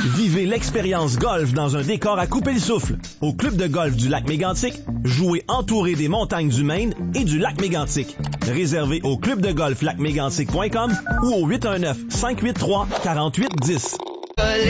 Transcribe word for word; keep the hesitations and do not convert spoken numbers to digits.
Vivez l'expérience golf dans un décor à couper le souffle. Au club de golf du lac Mégantic, jouez entouré des montagnes du Maine et du lac Mégantic. Réservé au club de golf lac mégantic point com ou au huit un neuf, cinq huit trois, quatre huit un zéro.